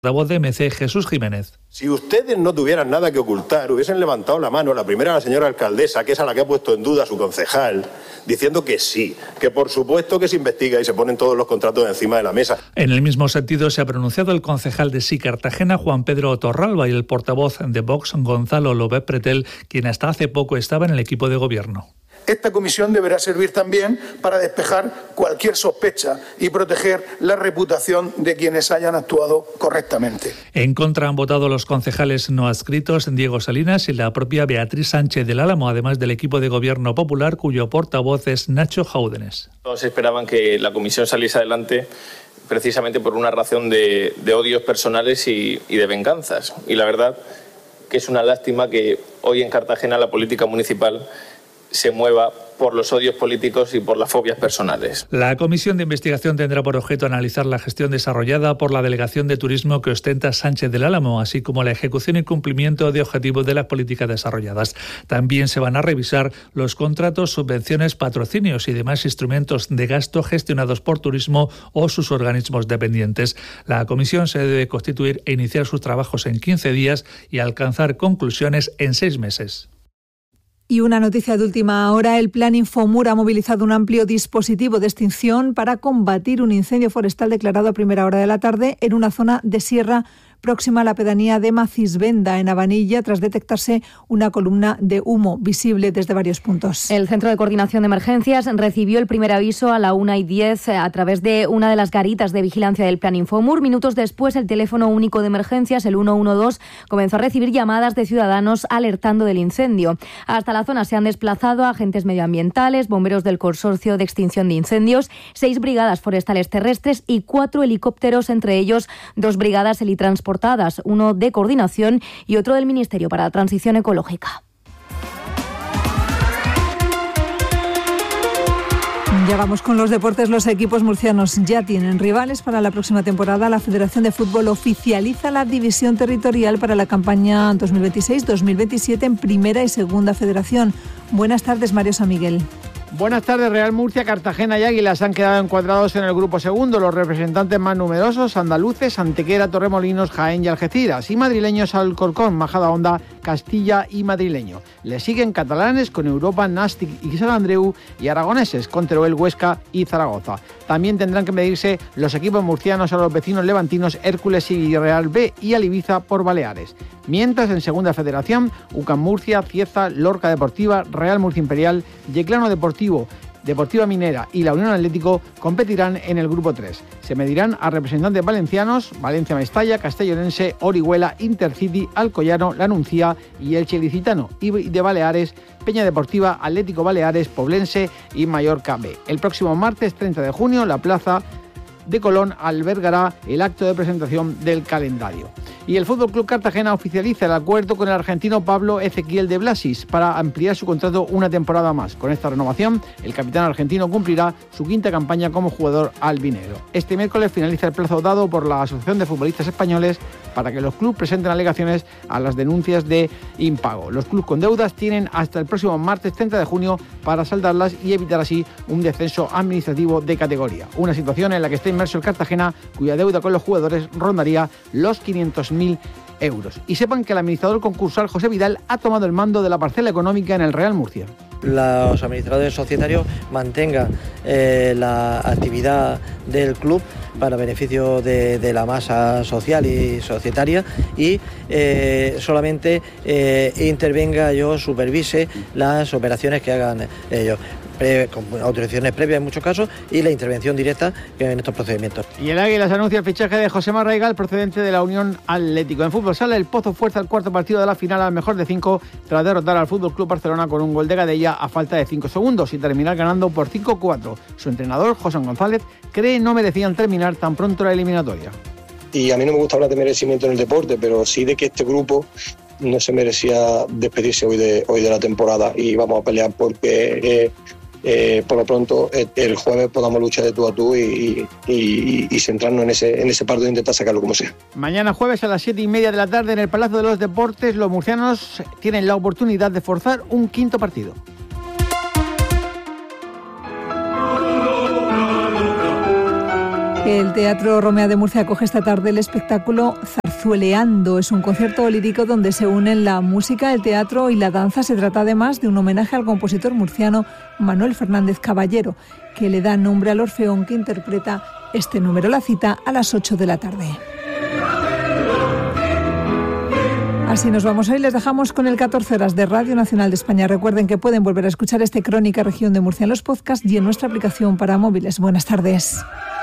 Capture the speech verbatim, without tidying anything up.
Portavoz de M C, Jesús Jiménez. Si ustedes no tuvieran nada que ocultar, hubiesen levantado la mano, la primera la señora alcaldesa, que es a la que ha puesto en duda su concejal, diciendo que sí, que por supuesto que se investiga y se ponen todos los contratos encima de la mesa. En el mismo sentido se ha pronunciado el concejal de Sí Cartagena, Juan Pedro Torralba, y el portavoz de Vox, Gonzalo López Pretel, quien hasta hace poco estaba en el equipo de gobierno. Esta comisión deberá servir también para despejar cualquier sospecha y proteger la reputación de quienes hayan actuado correctamente. En contra han votado los concejales no adscritos Diego Salinas y la propia Beatriz Sánchez del Álamo, además del equipo de gobierno popular, cuyo portavoz es Nacho Jaúdenes. Todos esperaban que la comisión saliese adelante precisamente por una razón de, de odios personales y, y de venganzas. Y la verdad que es una lástima que hoy en Cartagena la política municipal se mueva por los odios políticos y por las fobias personales. La comisión de investigación tendrá por objeto analizar la gestión desarrollada por la Delegación de Turismo que ostenta Sánchez del Álamo, así como la ejecución y cumplimiento de objetivos de las políticas desarrolladas. También se van a revisar los contratos, subvenciones, patrocinios y demás instrumentos de gasto gestionados por Turismo o sus organismos dependientes. La comisión se debe constituir e iniciar sus trabajos en quince días y alcanzar conclusiones en seis meses. Y una noticia de última hora, el Plan Infomur ha movilizado un amplio dispositivo de extinción para combatir un incendio forestal declarado a primera hora de la tarde en una zona de sierra próxima a la pedanía de Macisbenda, en Habanilla, tras detectarse una columna de humo visible desde varios puntos. El Centro de Coordinación de Emergencias recibió el primer aviso a la una y diez a través de una de las garitas de vigilancia del Plan Infomur. Minutos después, el teléfono único de emergencias, el uno uno dos, comenzó a recibir llamadas de ciudadanos alertando del incendio. Hasta la zona se han desplazado agentes medioambientales, bomberos del Consorcio de Extinción de Incendios, seis brigadas forestales terrestres y cuatro helicópteros, entre ellos dos brigadas helitransportadas, uno de coordinación y otro del Ministerio para la Transición Ecológica. Ya vamos con los deportes. Los equipos murcianos ya tienen rivales para la próxima temporada. La Federación de Fútbol oficializa la división territorial para la campaña dos mil veintiséis dos mil veintisiete en Primera y Segunda Federación. Buenas tardes, Mario San Miguel. Buenas tardes. Real Murcia, Cartagena y Águilas han quedado encuadrados en el grupo segundo. Los representantes más numerosos, andaluces, Antequera, Torremolinos, Jaén y Algeciras. Y madrileños, Alcorcón, Majadahonda, Castilla y Madrileño. Le siguen catalanes con Europa, Nàstic y Sant Andreu, y aragoneses con Teruel, Huesca y Zaragoza. También tendrán que medirse los equipos murcianos a los vecinos levantinos Hércules y Real B y al Ibiza por Baleares. Mientras en Segunda Federación, UCAM Murcia, Cieza, Lorca Deportiva, Real Murcia Imperial, Yeclano Deportivo, Deportiva Minera y la Unión Atlético competirán en el grupo tres. Se medirán a representantes valencianos, Valencia Mestalla, Castellonense, Orihuela, Intercity, Alcoyano, La Nuncía y Elche Ilicitano. Y de Baleares, Peña Deportiva, Atlético Baleares, Poblense y Mallorca B. El próximo martes treinta de junio, la plaza de Colón albergará el acto de presentación del calendario. Y el Fútbol Club Cartagena oficializa el acuerdo con el argentino Pablo Ezequiel de Blasis para ampliar su contrato una temporada más. Con esta renovación, el capitán argentino cumplirá su quinta campaña como jugador albinegro. Este miércoles finaliza el plazo dado por la Asociación de Futbolistas Españoles para que los clubes presenten alegaciones a las denuncias de impago. Los clubes con deudas tienen hasta el próximo martes treinta de junio para saldarlas y evitar así un descenso administrativo de categoría. Una situación en la que está inmerso el Cartagena, cuya deuda con los jugadores rondaría los quinientos mil euros. Y sepan que el administrador concursal José Vidal ha tomado el mando de la parcela económica en el Real Murcia. Los administradores societarios mantengan eh, la actividad del club para beneficio de, de la masa social y societaria y eh, solamente eh, intervenga yo, supervise las operaciones que hagan ellos, pre, con autorizaciones previas en muchos casos y la intervención directa en estos procedimientos. Y el Águilas anuncia el fichaje de José Marraigal procedente de la Unión Atlético. En fútbol sala, el Pozo fuerza el cuarto partido de la final al mejor de cinco tras derrotar al Fútbol Club Barcelona con un gol de Gadella a falta de cinco segundos y terminar ganando por cinco cuatro. Su entrenador, José González, cree no merecían terminar tan pronto la eliminatoria. Y a mí no me gusta hablar de merecimiento en el deporte, pero sí de que este grupo no se merecía despedirse hoy de, hoy de la temporada y vamos a pelear porque eh, eh, por lo pronto eh, el jueves podamos luchar de tú a tú y, y, y, y centrarnos en ese, en ese partido e intentar sacarlo como sea. Mañana jueves a las siete y media de la tarde en el Palacio de los Deportes, los murcianos tienen la oportunidad de forzar un quinto partido. El Teatro Romea de Murcia acoge esta tarde el espectáculo Zarzueleando. Es un concierto lírico donde se unen la música, el teatro y la danza. Se trata además de un homenaje al compositor murciano Manuel Fernández Caballero, que le da nombre al Orfeón que interpreta este número. La cita a las ocho de la tarde. Así nos vamos hoy. Les dejamos con el catorce horas de Radio Nacional de España. Recuerden que pueden volver a escuchar este Crónica Región de Murcia en los podcasts y en nuestra aplicación para móviles. Buenas tardes.